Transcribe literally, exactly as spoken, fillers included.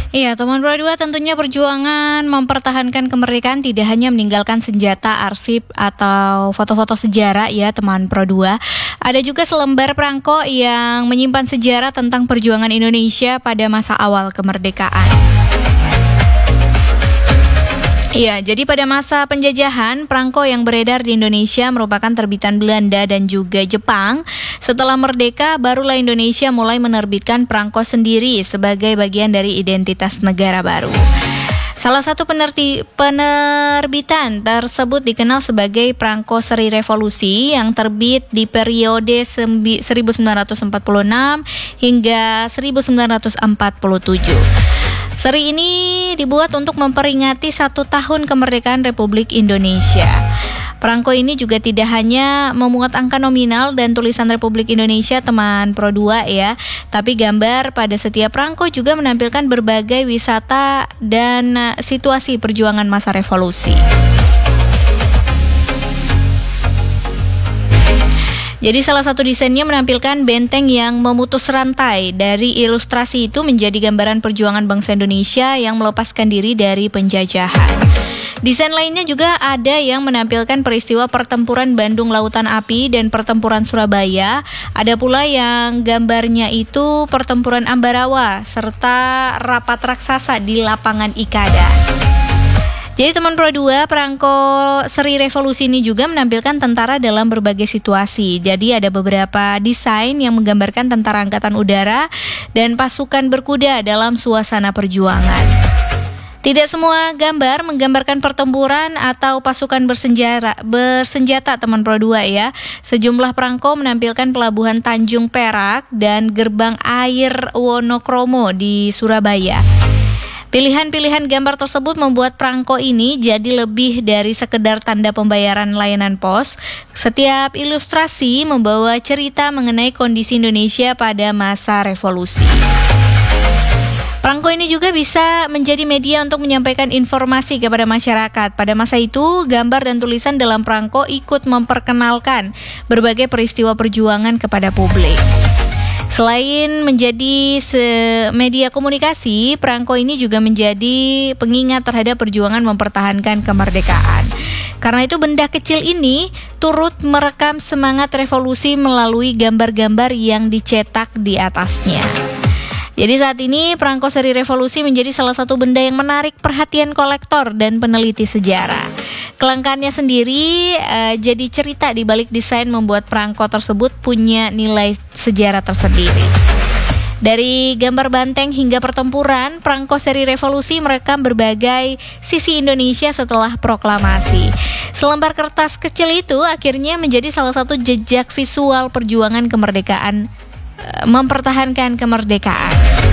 Iya, teman Pro dua, tentunya perjuangan mempertahankan kemerdekaan tidak hanya meninggalkan senjata, arsip, atau foto-foto sejarah ya teman Pro dua. Ada juga selembar prangko yang menyimpan sejarah tentang perjuangan Indonesia pada masa awal kemerdekaan. Iya, jadi pada masa penjajahan, prangko yang beredar di Indonesia merupakan terbitan Belanda dan juga Jepang. Setelah merdeka, barulah Indonesia mulai menerbitkan prangko sendiri sebagai bagian dari identitas negara baru. Salah satu penerti, penerbitan tersebut dikenal sebagai Prangko Seri Revolusi yang terbit di periode seribu sembilan ratus empat puluh enam hingga seribu sembilan ratus empat puluh tujuh. Seri ini dibuat untuk memperingati satu tahun kemerdekaan Republik Indonesia. Prangko ini juga tidak hanya memuat angka nominal dan tulisan Republik Indonesia teman Pro dua ya, tapi gambar pada setiap prangko juga menampilkan berbagai wisata dan situasi perjuangan masa revolusi. Jadi salah satu desainnya menampilkan benteng yang memutus rantai. Dari ilustrasi itu menjadi gambaran perjuangan bangsa Indonesia yang melepaskan diri dari penjajahan. Desain lainnya juga ada yang menampilkan peristiwa pertempuran Bandung Lautan Api dan pertempuran Surabaya. Ada pula yang gambarnya itu pertempuran Ambarawa serta rapat raksasa di lapangan Ikada. Jadi teman Pro dua, Prangko Seri Revolusi ini juga menampilkan tentara dalam berbagai situasi. Jadi ada beberapa desain yang menggambarkan tentara angkatan udara dan pasukan berkuda dalam suasana perjuangan. Tidak semua gambar menggambarkan pertempuran atau pasukan bersenjata, bersenjata teman Pro dua ya. Sejumlah prangko menampilkan pelabuhan Tanjung Perak dan gerbang air Wonokromo di Surabaya. Pilihan-pilihan gambar tersebut membuat prangko ini jadi lebih dari sekedar tanda pembayaran layanan pos. Setiap ilustrasi membawa cerita mengenai kondisi Indonesia pada masa revolusi. Prangko ini juga bisa menjadi media untuk menyampaikan informasi kepada masyarakat. Pada masa itu, gambar dan tulisan dalam prangko ikut memperkenalkan berbagai peristiwa perjuangan kepada publik. Selain menjadi media komunikasi, prangko ini juga menjadi pengingat terhadap perjuangan mempertahankan kemerdekaan. Karena itu benda kecil ini turut merekam semangat revolusi melalui gambar-gambar yang dicetak di atasnya. Jadi saat ini Prangko Seri Revolusi menjadi salah satu benda yang menarik perhatian kolektor dan peneliti sejarah. Kelangkaannya sendiri uh, jadi cerita di balik desain membuat prangko tersebut punya nilai sejarah tersendiri. Dari gambar banteng hingga pertempuran, Prangko Seri Revolusi merekam berbagai sisi Indonesia setelah proklamasi. Selembar kertas kecil itu akhirnya menjadi salah satu jejak visual perjuangan kemerdekaan, uh, mempertahankan kemerdekaan.